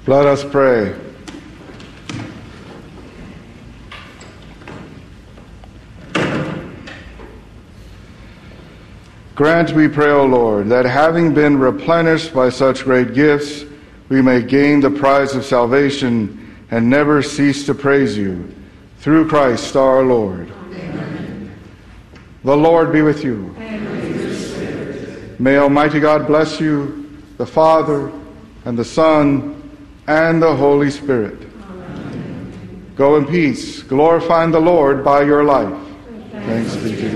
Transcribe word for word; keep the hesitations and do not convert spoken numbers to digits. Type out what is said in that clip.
Let us pray. Grant, we pray, O Lord, that having been replenished by such great gifts, we may gain the prize of salvation and never cease to praise you. Through Christ our Lord. Amen. The Lord be with you. And with your spirit. May Almighty God bless you, the Father, and the Son, and the Holy Spirit. Amen. Go in peace, glorifying the Lord by your life. Thanks, Thanks be to God.